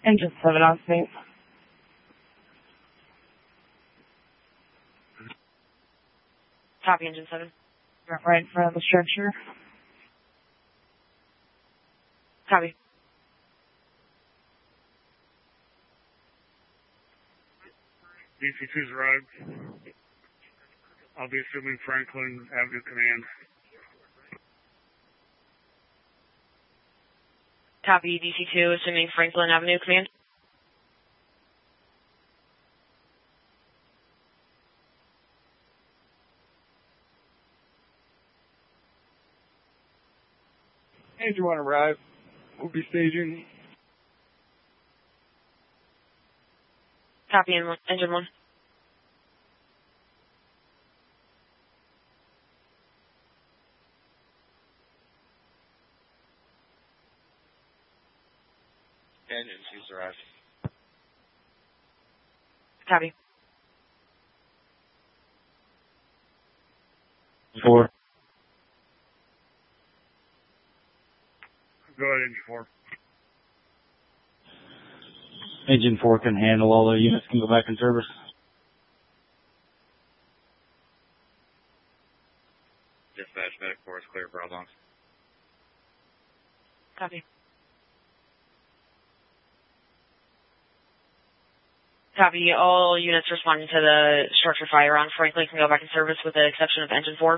Engine 7 on scene. Copy, Engine 7. Right in front of the structure. Copy. DC-2's arrived. I'll be assuming Franklin Avenue Command. Copy, DC-2, assuming Franklin Avenue Command. Engine 1 arrived. We'll be staging. Copy, Engine 1. Engine 2's arrived. Copy. 4. Go ahead, Engine 4. Engine 4 can handle. All the units can go back in service. Dispatch, medic 4 is clear for all dogs. Copy. Copy. All units responding to the structure fire on Franklin can go back in service with the exception of Engine 4.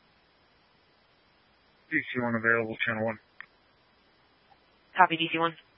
DC-1 available, Channel 1. Copy, DC-1.